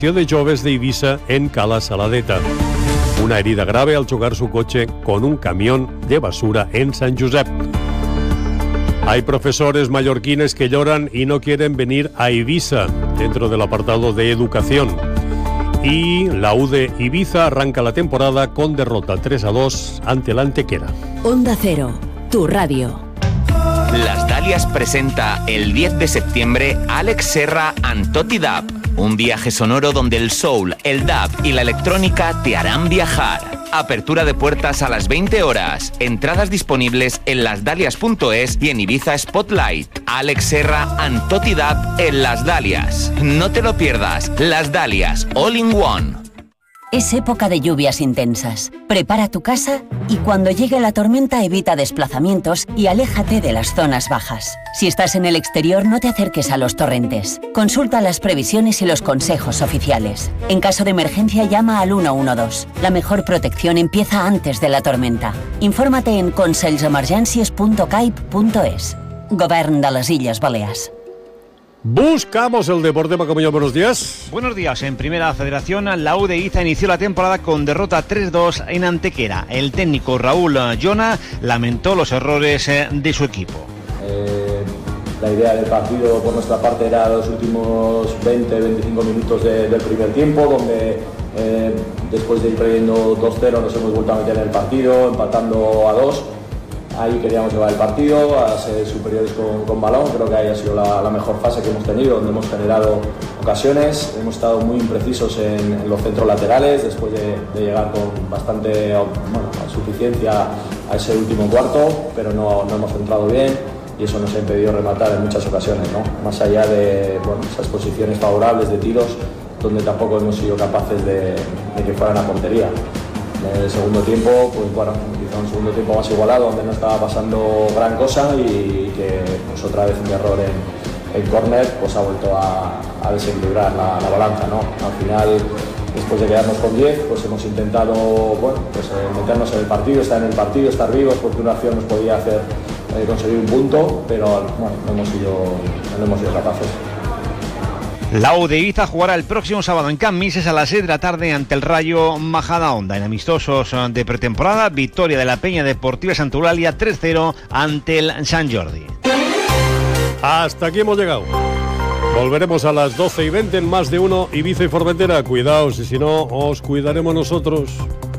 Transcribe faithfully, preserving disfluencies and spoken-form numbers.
de Joves de Ibiza en Cala Saladeta. Una herida grave al chocar su coche con un camión de basura en San Josep. Hay profesores mallorquines que lloran y no quieren venir a Ibiza, dentro del apartado de educación. Y la U de Ibiza arranca la temporada con derrota tres a dos ante la Antequera. Onda Cero, tu radio. Las Dalias presenta el diez de septiembre Alex Serra and Toti Dub, un viaje sonoro donde el soul, el dub y la electrónica te harán viajar. Apertura de puertas a las veinte horas. Entradas disponibles en las dalias punto es y en Ibiza Spotlight. Alex Serra and Toti Dub en Las Dalias. No te lo pierdas. Las Dalias, all in one. Es época de lluvias intensas. Prepara tu casa y cuando llegue la tormenta evita desplazamientos y aléjate de las zonas bajas. Si estás en el exterior, no te acerques a los torrentes. Consulta las previsiones y los consejos oficiales. En caso de emergencia, llama al uno uno dos. La mejor protección empieza antes de la tormenta. Infórmate en consells emergències punto caip punto es. Govern de les Illes Balears. Buscamos el deporte. Macomiño, buenos días. Buenos días. En Primera Federación, la U de Ibiza inició la temporada con derrota tres dos en Antequera. El técnico Raúl Llona lamentó los errores de su equipo. Eh, la idea del partido por nuestra parte era los últimos veinte a veinticinco minutos de, del primer tiempo, donde eh, después de ir perdiendo dos cero nos hemos vuelto a meter en el partido, empatando a dos. Ahí queríamos llevar el partido, a ser superiores con, con balón. Creo que ahí ha sido la, la mejor fase que hemos tenido, donde hemos generado ocasiones. Hemos estado muy imprecisos en, en los centros laterales, después de, de llegar con bastante bueno, suficiencia a ese último cuarto, pero no, no hemos centrado bien y eso nos ha impedido rematar en muchas ocasiones, ¿no? Más allá de bueno, esas posiciones favorables de tiros, donde tampoco hemos sido capaces de, de que fueran a portería. En el segundo tiempo, pues bueno, quizá un segundo tiempo más igualado, donde no estaba pasando gran cosa y que pues otra vez un error en, en córner pues ha vuelto a, a desequilibrar la, la balanza, ¿no? Al final, después de quedarnos con diez, pues hemos intentado bueno, pues, eh, meternos en el partido, estar en el partido, estar vivos, porque una acción nos podía hacer eh, conseguir un punto, pero bueno, no hemos sido, no hemos sido capaces. La U de Ibiza jugará el próximo sábado en Can Mises a las seis de la tarde ante el Rayo Majadahonda. En amistosos de pretemporada, victoria de la Peña Deportiva Santa Eulàlia tres cero ante el Sant Jordi. Hasta aquí hemos llegado. Volveremos a las doce y veinte en Más de Uno, Ibiza y Formentera. Cuidaos y si no, os cuidaremos nosotros.